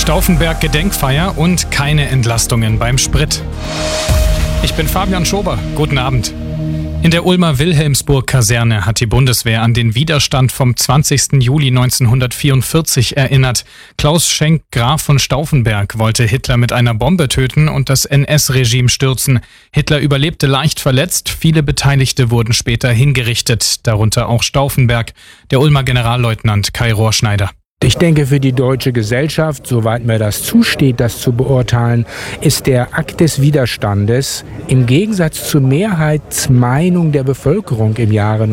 Stauffenberg-Gedenkfeier und keine Entlastungen beim Sprit. Ich bin Fabian Schober. Guten Abend. In der Ulmer Wilhelmsburg-Kaserne hat die Bundeswehr an den Widerstand vom 20. Juli 1944 erinnert. Klaus Schenk, Graf von Stauffenberg, wollte Hitler mit einer Bombe töten und das NS-Regime stürzen. Hitler überlebte leicht verletzt, viele Beteiligte wurden später hingerichtet, darunter auch Stauffenberg. Der Ulmer Generalleutnant Kai Rohrschneider. Ich denke, für die deutsche Gesellschaft, soweit mir das zusteht, das zu beurteilen, ist der Akt des Widerstandes im Gegensatz zur Mehrheitsmeinung der Bevölkerung im Jahre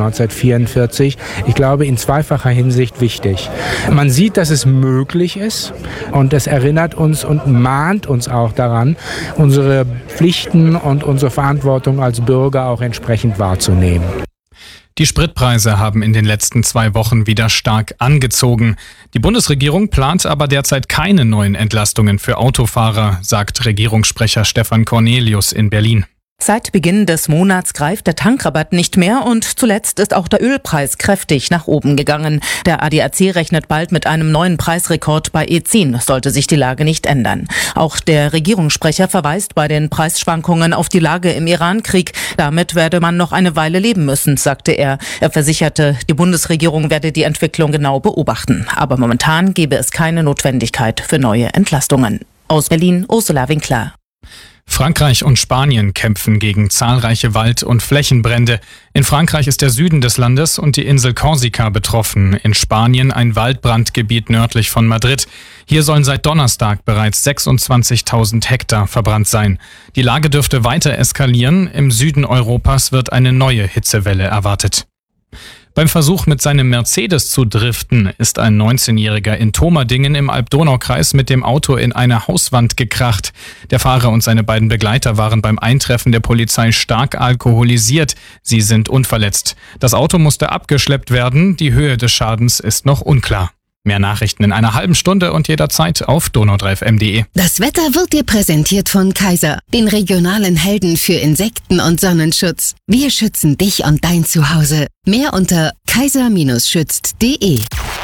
1944, ich glaube, in zweifacher Hinsicht wichtig. Man sieht, dass es möglich ist und es erinnert uns und mahnt uns auch daran, unsere Pflichten und unsere Verantwortung als Bürger auch entsprechend wahrzunehmen. Die Spritpreise haben in den letzten 2 Wochen wieder stark angezogen. Die Bundesregierung plant aber derzeit keine neuen Entlastungen für Autofahrer, sagt Regierungssprecher Stefan Cornelius in Berlin. Seit Beginn des Monats greift der Tankrabatt nicht mehr und zuletzt ist auch der Ölpreis kräftig nach oben gegangen. Der ADAC rechnet bald mit einem neuen Preisrekord bei E10, sollte sich die Lage nicht ändern. Auch der Regierungssprecher verweist bei den Preisschwankungen auf die Lage im Iran-Krieg. Damit werde man noch eine Weile leben müssen, sagte er. Er versicherte, die Bundesregierung werde die Entwicklung genau beobachten. Aber momentan gebe es keine Notwendigkeit für neue Entlastungen. Aus Berlin, Ursula Winkler. Frankreich und Spanien kämpfen gegen zahlreiche Wald- und Flächenbrände. In Frankreich ist der Süden des Landes und die Insel Korsika betroffen. In Spanien ein Waldbrandgebiet nördlich von Madrid. Hier sollen seit Donnerstag bereits 26.000 Hektar verbrannt sein. Die Lage dürfte weiter eskalieren. Im Süden Europas wird eine neue Hitzewelle erwartet. Beim Versuch, mit seinem Mercedes zu driften, ist ein 19-Jähriger in Tomerdingen im Alb-Donau-Kreis mit dem Auto in eine Hauswand gekracht. Der Fahrer und seine beiden Begleiter waren beim Eintreffen der Polizei stark alkoholisiert. Sie sind unverletzt. Das Auto musste abgeschleppt werden. Die Höhe des Schadens ist noch unklar. Mehr Nachrichten in einer halben Stunde und jederzeit auf donau3fm.de. Das Wetter wird dir präsentiert von Kaiser, den regionalen Helden für Insekten- und Sonnenschutz. Wir schützen dich und dein Zuhause. Mehr unter kaiser-schützt.de.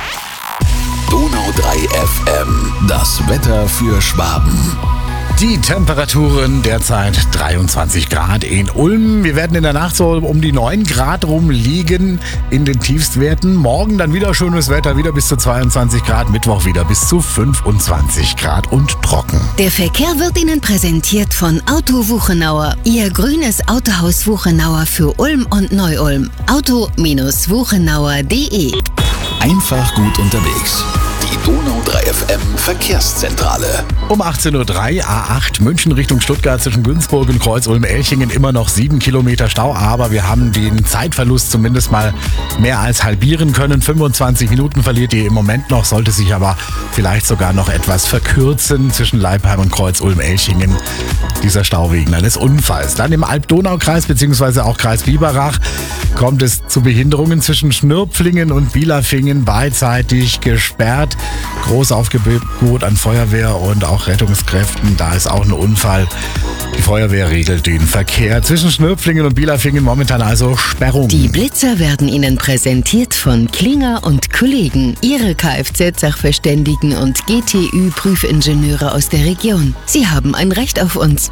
Donau3FM, das Wetter für Schwaben. Die Temperaturen derzeit 23 Grad in Ulm. Wir werden in der Nacht so um die 9 Grad rumliegen in den Tiefstwerten. Morgen dann wieder schönes Wetter, wieder bis zu 22 Grad. Mittwoch wieder bis zu 25 Grad und trocken. Der Verkehr wird Ihnen präsentiert von Auto Wuchenauer. Ihr grünes Autohaus Wuchenauer für Ulm und Neu-Ulm. Auto-wuchenauer.de. Einfach gut unterwegs. Die Donau3FM Verkehrszentrale. Um 18.03 Uhr A8 München Richtung Stuttgart zwischen Günzburg und Kreuz-Ulm-Elchingen immer noch 7 Kilometer Stau, aber wir haben den Zeitverlust zumindest mal mehr als halbieren können. 25 Minuten verliert ihr im Moment noch, sollte sich aber vielleicht sogar noch etwas verkürzen zwischen Leipheim und Kreuz-Ulm-Elchingen. Dieser Stau wegen eines Unfalls. Dann im Alb-Donau-Kreis bzw. auch Kreis Biberach kommt es zu Behinderungen zwischen Schnürpflingen und Bielafingen, beidseitig gesperrt. Großaufgebot an Feuerwehr und auch Rettungskräften. Da ist auch ein Unfall. Die Feuerwehr regelt den Verkehr zwischen Schnürpflingen und Bielafingen, momentan also Sperrung. Die Blitzer werden Ihnen präsentiert von Klinger und Kollegen. Ihre Kfz-Sachverständigen und GTÜ-Prüfingenieure aus der Region. Sie haben ein Recht auf uns.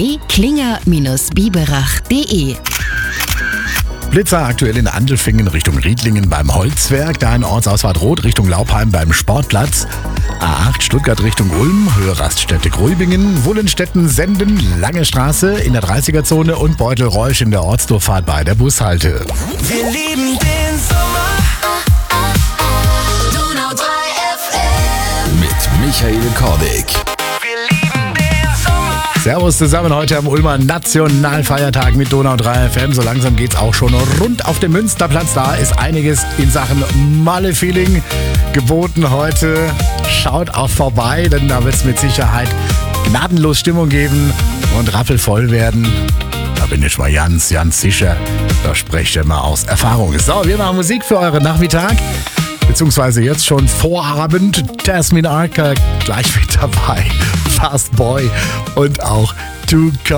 www.klinger-biberach.de. Blitzer aktuell in Andelfingen Richtung Riedlingen beim Holzwerk, da in Ortsausfahrt Rot Richtung Laupheim beim Sportplatz, A8 Stuttgart Richtung Ulm, Höhe Raststätte Gröbingen, Wullenstetten, Senden, Lange Straße in der 30er-Zone und Beutelreusch in der Ortsdurchfahrt bei der Bushalte. Wir lieben den Sommer. Donau3FM mit Michael Kordick. Servus zusammen heute am Ulmer Nationalfeiertag mit Donau3FM. So langsam geht's auch schon rund auf dem Münsterplatz. Da ist einiges in Sachen Malle-Feeling geboten heute. Schaut auch vorbei, denn da wird's mit Sicherheit gnadenlos Stimmung geben und rappelvoll werden. Da bin ich mal ganz sicher. Da sprecht ihr mal aus Erfahrung. So, wir machen Musik für euren Nachmittag. Beziehungsweise jetzt schon Vorabend. Jasmine Arca gleich mit dabei. Fast Boy und auch To Come.